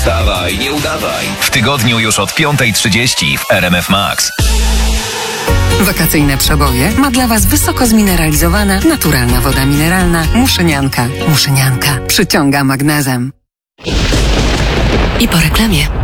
Wstawaj, nie udawaj. W tygodniu już od 5:30 w RMF Max. Wakacyjne przeboje ma dla Was wysoko zmineralizowana, naturalna woda mineralna Muszynianka. Muszynianka przyciąga magnezem. I po reklamie.